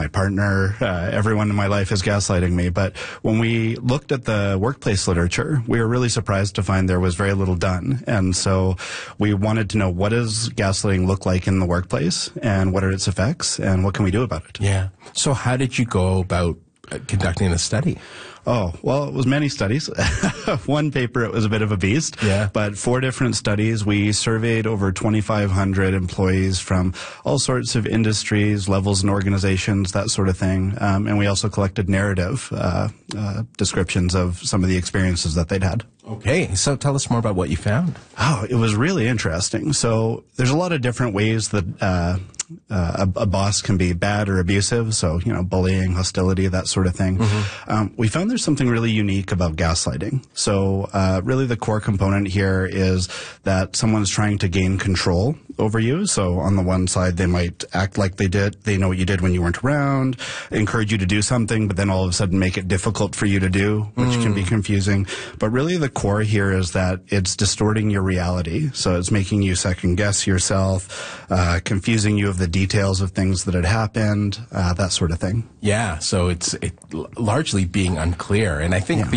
my partner, everyone in my life is gaslighting me. But when we looked at the workplace literature, we were really surprised to find there was very little done. And so we wanted to know, what does gaslighting look like in the workplace, and what are its effects, and what can we do about it? Yeah. So how did you go about conducting the study? Oh, well, it was many studies. One paper, it was a bit of a beast. Yeah. But 4 different studies. We surveyed over 2,500 employees from all sorts of industries, levels and organizations, that sort of thing. And we also collected narrative descriptions of some of the experiences that they'd had. Okay, so tell us more about what you found. Oh, it was really interesting. So there's a lot of different ways that a boss can be bad or abusive. So, bullying, hostility, that sort of thing. Mm-hmm. We found there's something really unique about gaslighting. So really the core component here is that someone's trying to gain control over you. So on the one side, they might act like they know what you did when you weren't around, encourage you to do something, but then all of a sudden make it difficult for you to do, which can be confusing. But really the core here is that it's distorting your reality. So it's making you second guess yourself, confusing you of the details of things that had happened, that sort of thing. Yeah, so it's largely being unclear. And I think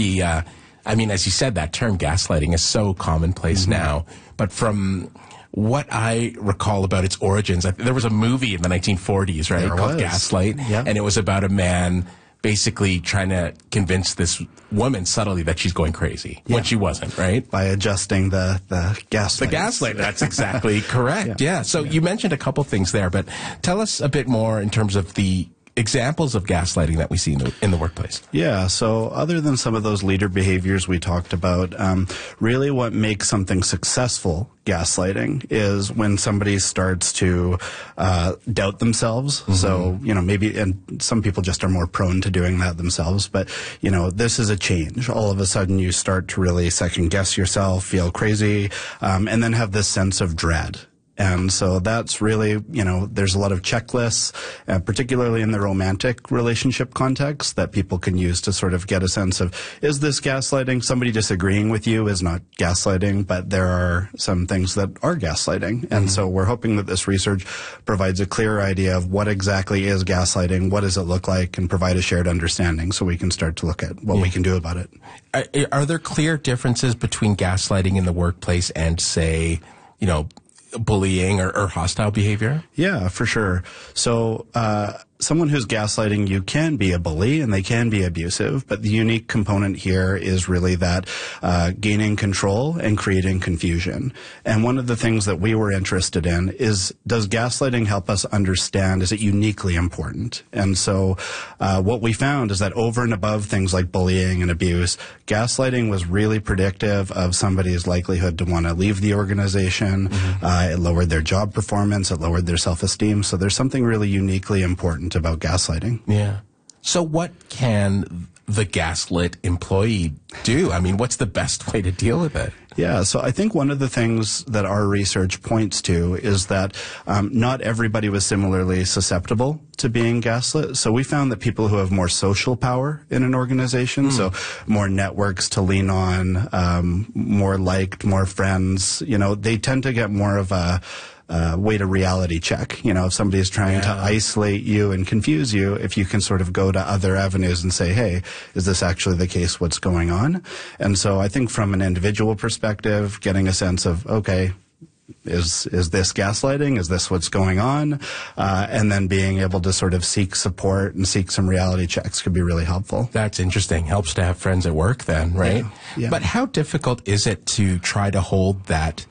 as you said, that term gaslighting is so commonplace now. But from what I recall about its origins, there was a movie in the 1940s, right, called Gaslight, and it was about a man basically trying to convince this woman subtly that she's going crazy when she wasn't, right? By adjusting the gaslight. The gaslight, that's exactly correct. Yeah. So you mentioned a couple things there, but tell us a bit more in terms of the examples of gaslighting that we see in the workplace. Yeah, so other than some of those leader behaviors we talked about, really what makes something successful gaslighting is when somebody starts to doubt themselves. Mm-hmm. So, maybe, and some people just are more prone to doing that themselves, but, this is a change. All of a sudden you start to really second guess yourself, feel crazy, and then have this sense of dread. And so that's really, there's a lot of checklists, particularly in the romantic relationship context, that people can use to sort of get a sense of, is this gaslighting? Somebody disagreeing with you is not gaslighting, but there are some things that are gaslighting. And so we're hoping that this research provides a clearer idea of what exactly is gaslighting, what does it look like, and provide a shared understanding so we can start to look at what we can do about it. Are there clear differences between gaslighting in the workplace and, say, bullying or hostile behavior? Yeah, for sure. So someone who's gaslighting you can be a bully and they can be abusive, but the unique component here is really that gaining control and creating confusion. And one of the things that we were interested in is, does gaslighting help us understand, is it uniquely important? And so what we found is that over and above things like bullying and abuse, gaslighting was really predictive of somebody's likelihood to want to leave the organization. Mm-hmm. It lowered their job performance. It lowered their self-esteem. So there's something really uniquely important about gaslighting. Yeah. So what can the gaslit employee do? I mean, what's the best way to deal with it? Yeah, so I think one of the things that our research points to is that not everybody was similarly susceptible to being gaslit. So we found that people who have more social power in an organization, so more networks to lean on, more liked, more friends, they tend to get more of a way to reality check. If somebody is trying to isolate you and confuse you, if you can sort of go to other avenues and say, hey, is this actually the case? What's going on? And so I think from an individual perspective, getting a sense of, okay, is this gaslighting? Is this what's going on? And then being able to sort of seek support and seek some reality checks could be really helpful. That's interesting. Helps to have friends at work then, right? Yeah. But how difficult is it to try to hold that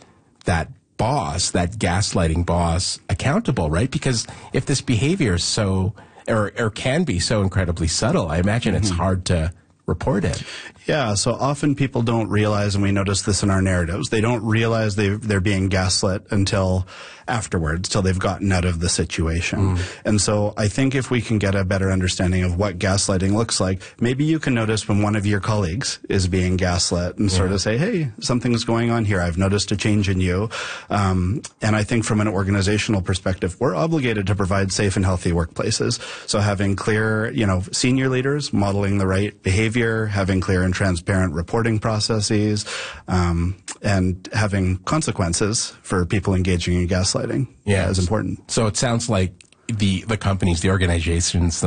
boss, that gaslighting boss, accountable, right? Because if this behavior is so, or can be so incredibly subtle, I imagine it's hard to report it. Yeah, so often people don't realize, and we notice this in our narratives, they don't realize they're being gaslit until afterwards, till they've gotten out of the situation. And so I think if we can get a better understanding of what gaslighting looks like, maybe you can notice when one of your colleagues is being gaslit and sort of say, hey, something's going on here. I've noticed a change in you. And I think from an organizational perspective, we're obligated to provide safe and healthy workplaces. So having clear, senior leaders modeling the right behavior, having clear and transparent reporting processes, and having consequences for people engaging in gaslighting is important. So it sounds like the companies, the organizations